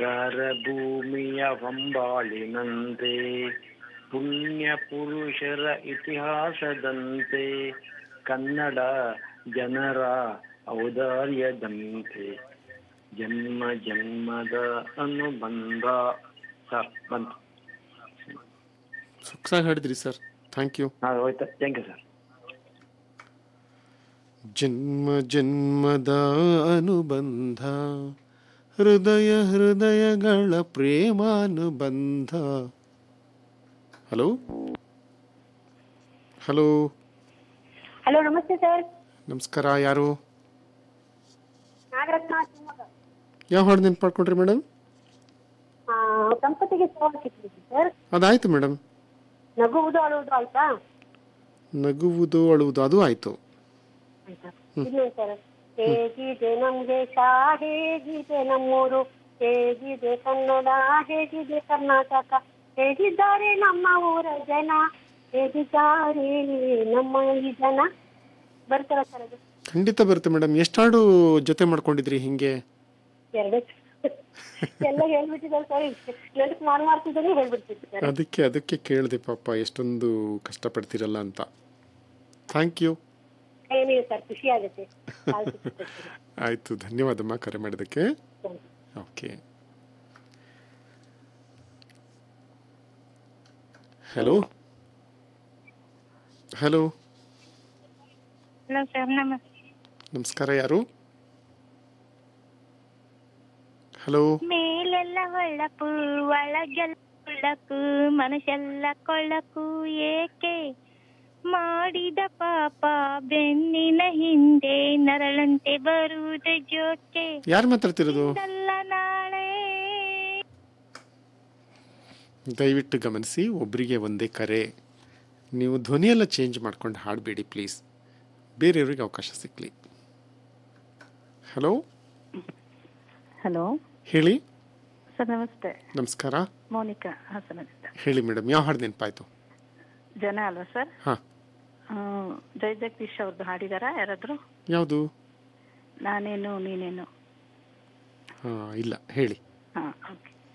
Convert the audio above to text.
ಬಂಗಾರ ಭೂಮಿಯ ಹೊಂಬಾಳಿನಂತೆ ಪುಣ್ಯ ಪುರುಷರ ಇತಿಹಾಸದಂತೆ ಕನ್ನಡ ಜನರ ಔದಾರ್ಯದಂತೆ ಜನ್ಮ ಜನ್ಮದ ಅನುಬಂಧ. ಸರ್ ಬಂತು. ಸೊಗಸಾಗಿ ಹೇಳಿದ್ರಿ ಸರ್, ಥ್ಯಾಂಕ್ ಯು. ಹೋಯ್ತು, ಥ್ಯಾಂಕ್ ಯು ಸರ್. ಜನ್ಮ ಜನ್ಮದ ಅನುಬಂಧ, ಹೃದಯ ಹೃದಯಗಳ ಪ್ರೇಮಾನುಬಂಧ. ಹಲೋ ಹಲೋ ಹಲೋ, ನಮಸ್ತೆ ಸರ್. ನಮಸ್ಕಾರ. ಯಾರು? ನಾಗರತ್ನ. ಯಾವ ಹಾಡು ನೆನ್ಪು ಮಾಡ್ಕೊಂಡ್ರಿ ಮೇಡಮ್? ಸಂಪತ್ತಿಗೆ ಸರ್. ಅದಾಯ್ತು ಮೇಡಮ್. ನಗುವುದು ಅಳುವುದು ಆಯ್ತಾ? ನಗುವುದು ಅಳುವುದು ಅದು ಆಯ್ತು. ಇನ್ನೇನು ಸರ್? ಹೇಗಿದೆ ನಮ್ಗೆ ದೇಶ, ಹೇಗಿದೆ ನಮ್ಮೂರು, ಹೇಗಿದೆ ಕನ್ನಡ, ಹೇಗಿದೆ ಕರ್ನಾಟಕ, ಹೇಗಿದ್ದಾರೆ ನಮ್ಮ ಊರ ಜನ, ಹೇಗಿದ್ದಾರೆ ನಮ್ಮ ಈ ಜನ. ಬರ್ತಾರ ಸರ್ ಅದು? ಖಂಡಿತ ಬರುತ್ತೆ ಮೇಡಮ್. ಎಷ್ಟು ಹಾಡು ಜೊತೆ ಮಾಡ್ಕೊಂಡಿದ್ರಿ ಹಿಂಗೆ? ಎರಡು ಎಲ್ಲ ಹೇಳ್ಬಿಟ್ಟಿದ್ದಾರೆ ಸರ್. ನೆನಪು ಮಾಡ್ತಿದ್ದಾನೆ ಹೇಳ್ಬಿಡ್ತಿದ್ದಾರೆ. ಅದಕ್ಕೆ ಕೇಳಿದೆ, ಪಾಪ ಎಷ್ಟೊಂದು ಕಷ್ಟಪಡ್ತೀರಲ್ಲ ಅಂತ. Thank you. ಏನಿದೆ ಸರ್, ಖುಷಿ ಆಗುತ್ತೆ. ಆಯ್ತು, ಧನ್ಯವಾದಮ್ಮ ಕರೆ ಮಾಡಿದ್ದಕ್ಕೆ. Okay. Hello hello hello sir, ನಮಸ್ಕಾರ. ಯಾರು? ಹಲೋ. ಮೇಲೆಲ್ಲ ಹೊಳಪು, ಒಳಗೆಲ್ಲ ಹೊಳಪು, ಮನಸ್ಸೆಲ್ಲ ಕೊಳ್ಳಕು ಏಕೆ, ಮಾಡಿದ ಪಾಪ ಬೆನ್ನಿನ ಹಿಂದೆ ನರಳಂತೆ ಬರುವುದು ಜೋಕೆ. ಯಾರು ಮಾತಾಡ್ತಿರೋದು? ನಾಳೆ ದಯವಿಟ್ಟು ಗಮನಿಸಿ, ಒಬ್ಬರಿಗೆ ಒಂದೇ ಕರೆ. ನೀವು ಧ್ವನಿಯೆಲ್ಲ ಚೇಂಜ್ ಮಾಡ್ಕೊಂಡು ಹಾಡಬೇಡಿ ಪ್ಲೀಸ್, ಬೇರೆಯವ್ರಿಗೆ ಅವಕಾಶ ಸಿಕ್ಕಲಿ. ಹಲೋ ಹಲೋ, ಹೇಳಿ ಸರ್. ನಮಸ್ತೆ. ನಮಸ್ಕಾರ. ಮೋನಿಕಾ, ಹಾಸನದಿಂದ. ಹೇಳಿ ಮೇಡಮ್, ಯಾವ ಹಾಡು ನೆನಪಾಯ್ತು? ಜನ ಅಲ್ವಾ ಸರ್? ಹಾಂ. ಜೈ ಜಗದೀಶ್ ಅವ್ರದ್ದು ಹಾಡಿದಾರಾ ಯಾರಾದರೂ? ಯಾವುದು? ನಾನೇನು ನೀನೇನು. ಹಾಂ, ಇಲ್ಲ, ಹೇಳಿ. ಹಾಂ, ಓಕೆ.